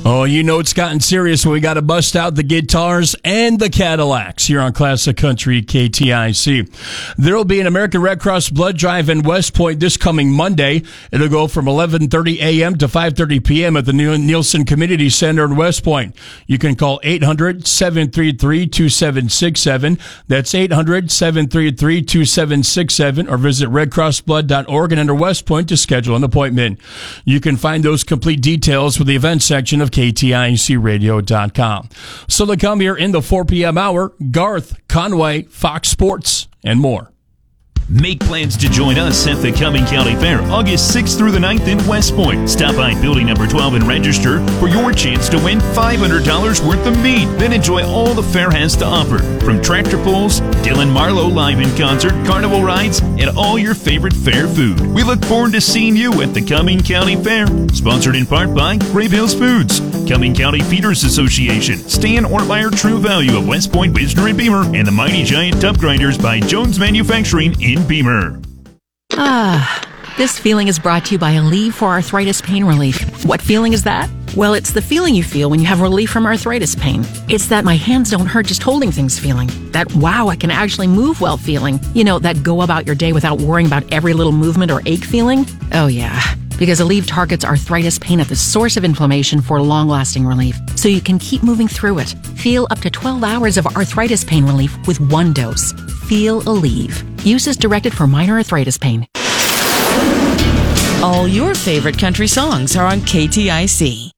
Oh, you know it's gotten serious when we got to bust out the guitars and the Cadillacs here on Classic Country KTIC. There will be an American Red Cross blood drive in West Point this coming Monday. It'll go from 11:30 a.m. to 5:30 p.m. at the Nielsen Community Center in West Point. You can call 800-733-2767. That's 800-733-2767 or visit redcrossblood.org and enter West Point to schedule an appointment. You can find those complete details with the event section of KTICradio.com. So to come here in the 4 p.m. hour, Garth, Conway, Fox Sports, and more. Make plans to join us at the Cumming County Fair, August 6th through the 9th in West Point. Stop by building number 12 and register for your chance to win $500 worth of meat. Then enjoy all the fair has to offer, from tractor pulls, Dylan Marlowe live in concert, carnival rides, and all your favorite fair food. We look forward to seeing you at the Cumming County Fair. Sponsored in part by Brave Hills Foods, Cumming County Feeders Association, Stan Ortmeyer True Value of West Point, Wisner, and Beamer, and the Mighty Giant Tub Grinders by Jones Manufacturing in Beamer. This feeling is brought to you by Aleve for Arthritis Pain Relief. What feeling is that? Well, it's the feeling you feel when you have relief from arthritis pain. It's that my hands don't hurt just holding things feeling. That wow, I can actually move well feeling. You know, that go about your day without worrying about every little movement or ache feeling. Oh yeah, because Aleve targets arthritis pain at the source of inflammation for long-lasting relief, so you can keep moving through it. Feel up to 12 hours of arthritis pain relief with one dose. Feel Aleve. Use is directed for minor arthritis pain. All your favorite country songs are on KTIC.